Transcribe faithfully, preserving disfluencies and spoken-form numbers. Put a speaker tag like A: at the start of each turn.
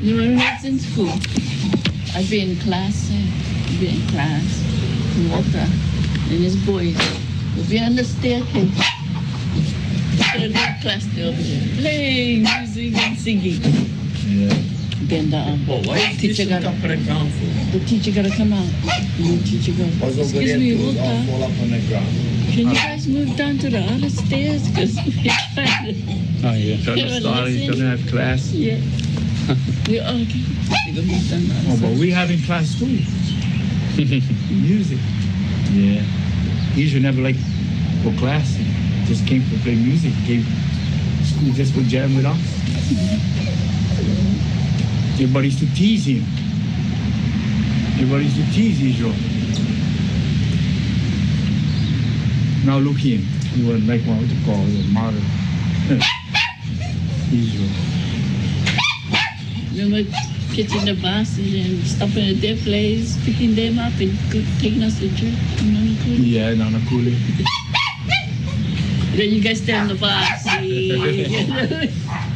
A: You know, when I was in school, I'd be in class, uh, I'd be in class, and Walter and his boys would be on the staircase. The little class over there, playing music and singing.
B: Yeah.
A: Then the, um,
C: Well, why
A: the teacher got
C: top of the ground for?
A: the teacher got to come out. And the teacher goes,
C: What's over
A: excuse
C: there
A: me,
C: too? It's all
A: Walter,
C: fall up on the ground.
A: can you guys move down to the other stairs? Because we're trying to...
B: Oh, yeah.
A: They were
B: Started,
A: listening.
B: don't have class.
A: Yeah. We all okay. They gonna move down the other
B: Oh, but
A: side.
B: we having class too. Music. Yeah. He should never like for class. Just came to play music. Came school just for jam with us. Everybody used to tease him. Everybody used to tease Israel. Now look him. He was like what to call a martyr. Israel.
A: Remember catching the bus and stopping at their place, picking them up and go- taking us to church. You know, cool.
B: Yeah, Nana Cooley.
A: Then you guys stay on the bus.